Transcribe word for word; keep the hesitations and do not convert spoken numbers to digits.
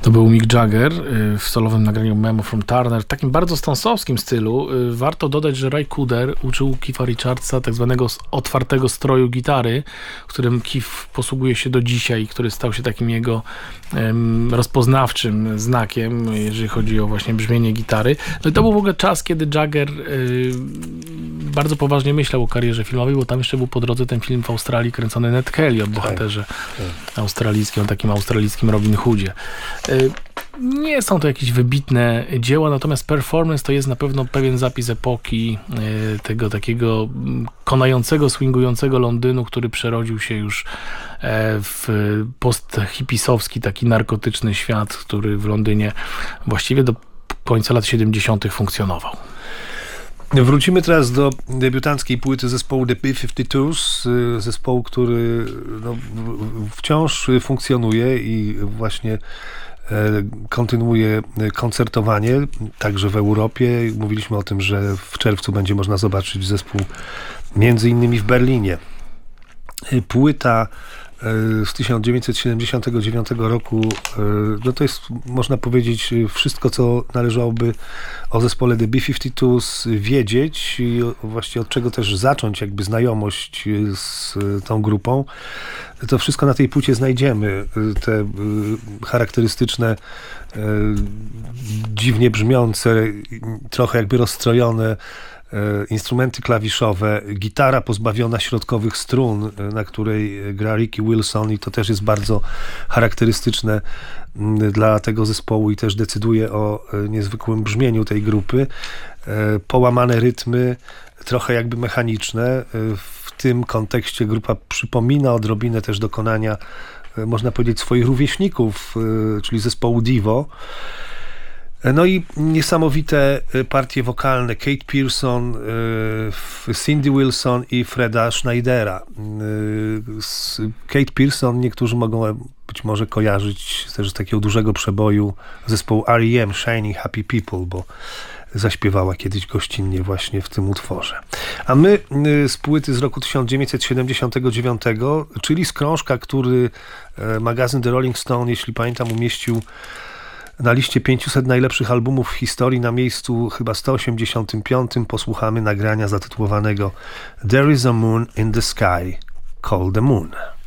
To był Mick Jagger w solowym nagraniu Memo from Turner, w takim bardzo stonsowskim stylu. Warto dodać, że Ray Cooder uczył Keefa Richardsa tak zwanego otwartego stroju gitary, którym Keef posługuje się do dzisiaj, który stał się takim jego um, rozpoznawczym znakiem, jeżeli chodzi o właśnie brzmienie gitary. No i to był w ogóle czas, kiedy Jagger y, bardzo poważnie myślał o karierze filmowej, bo tam jeszcze był po drodze ten film w Australii kręcony Ned Kelly o bohaterze tak. australijskim, o takim australijskim Robin Hoodzie. Nie są to jakieś wybitne dzieła, natomiast Performance to jest na pewno pewien zapis epoki tego takiego konającego, swingującego Londynu, który przerodził się już w post-hipisowski, taki narkotyczny świat, który w Londynie właściwie do końca lat siedemdziesiątych funkcjonował. Wrócimy teraz do debiutanckiej płyty zespołu The B pięćdziesiąt dwa, zespołu, który no, wciąż funkcjonuje i właśnie kontynuuje koncertowanie, także w Europie. Mówiliśmy o tym, że w czerwcu będzie można zobaczyć zespół między innymi w Berlinie. Płyta z tysiąc dziewięćset siedemdziesiątego dziewiątego roku, no to jest, można powiedzieć, wszystko, co należałoby o zespole The B pięćdziesiąt dwa wiedzieć i właściwie od czego też zacząć jakby znajomość z tą grupą. To wszystko na tej płycie znajdziemy. Te charakterystyczne, dziwnie brzmiące, trochę jakby rozstrojone instrumenty klawiszowe, gitara pozbawiona środkowych strun, na której gra Ricky Wilson i to też jest bardzo charakterystyczne dla tego zespołu i też decyduje o niezwykłym brzmieniu tej grupy. Połamane rytmy, trochę jakby mechaniczne. W tym kontekście grupa przypomina odrobinę też dokonania, można powiedzieć, swoich rówieśników, czyli zespołu Devo. No i niesamowite partie wokalne Kate Pierson, Cindy Wilson i Freda Schneidera. Kate Pierson niektórzy mogą być może kojarzyć też z takiego dużego przeboju zespołu R E M, Shining Happy People, bo zaśpiewała kiedyś gościnnie właśnie w tym utworze. A my z płyty z roku tysiąc dziewięćset siedemdziesiątego dziewiątego, czyli z krążka, który magazyn The Rolling Stone, jeśli pamiętam, umieścił na liście pięciuset najlepszych albumów w historii, na miejscu chyba sto osiemdziesiątym piątym, posłuchamy nagrania zatytułowanego There is a moon in the sky, call the moon.